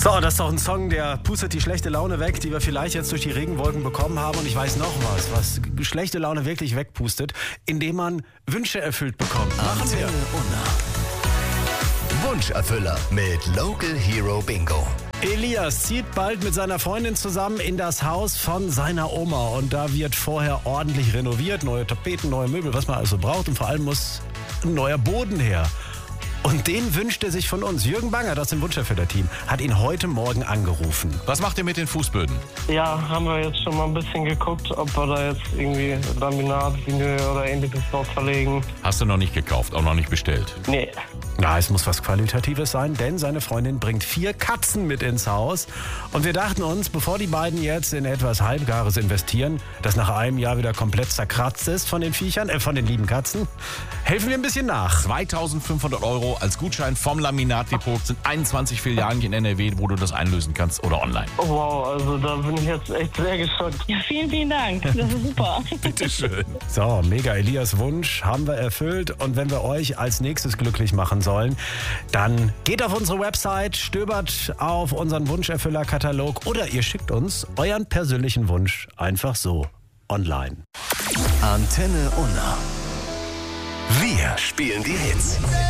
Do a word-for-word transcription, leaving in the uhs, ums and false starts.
So, das ist doch ein Song, der pustet die schlechte Laune weg, die wir vielleicht jetzt durch die Regenwolken bekommen haben. Und ich weiß noch was, was schlechte Laune wirklich wegpustet, indem man Wünsche erfüllt bekommt. Machen wir. Wunscherfüller mit Local Hero Bingo. Elias zieht bald mit seiner Freundin zusammen in das Haus von seiner Oma. Und da wird vorher ordentlich renoviert, neue Tapeten, neue Möbel, was man also braucht. Und vor allem muss ein neuer Boden her. Und den wünscht er sich von uns. Jürgen Bangert aus dem Wunscherfüller-Team hat ihn heute Morgen angerufen. Was macht ihr mit den Fußböden? Ja, haben wir jetzt schon mal ein bisschen geguckt, ob wir da jetzt irgendwie Laminat, Vinyl oder ähnliches drauf verlegen. Hast du noch nicht gekauft, auch noch nicht bestellt? Nee. Na, es muss was Qualitatives sein, denn seine Freundin bringt vier Katzen mit ins Haus. Und wir dachten uns, bevor die beiden jetzt in etwas Halbgares investieren, das nach einem Jahr wieder komplett zerkratzt ist von den Viechern, äh, von den lieben Katzen, helfen wir ein bisschen nach. zweitausendfünfhundert Euro als Gutschein vom Laminat-Depot. Sind einundzwanzig Filialen in N R W, wo du das einlösen kannst oder online. Oh, wow, also da bin ich jetzt echt sehr geschockt. Ja, vielen, vielen Dank. Das ist super. Bitteschön. So, mega. Elias Wunsch haben wir erfüllt. Und wenn wir euch als nächstes glücklich machen sollen, dann geht auf unsere Website, stöbert auf unseren Wunscherfüller-Katalog oder ihr schickt uns euren persönlichen Wunsch einfach so online. Antenne Unna. Wir spielen die Hits.